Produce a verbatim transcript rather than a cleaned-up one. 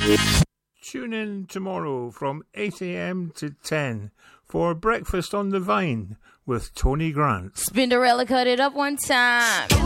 Tune in tomorrow from eight a.m. to ten for Breakfast on the Vine with Tony Grant. Spinderella cut it up one time.